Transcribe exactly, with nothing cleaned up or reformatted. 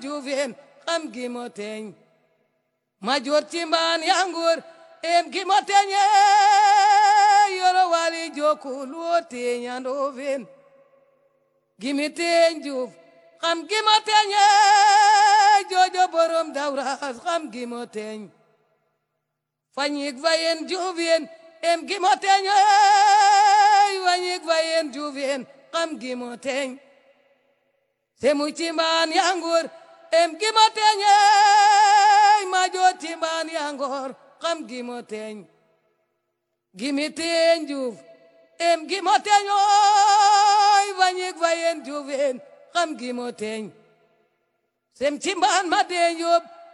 juven xam gi mo teñ ma jor ci mbaan yangur em gi mo teñe yoro wali jokul wo teñando ven gimi teñ juuf xam gi mo teñe jojo borom dawras xam gi mo teñ fanyik vayen juven em gi mo teñe fanyik vayen juven xam gi mo teñ semu ci mbaan yangur em gi mo teñe ma jor ci mbaan yangur xam gi mo teñ gimi teñ juuf em gi mo teñ oy fanyik vayen juven xam gi mo teñ sem ci mbaan ma teñ yób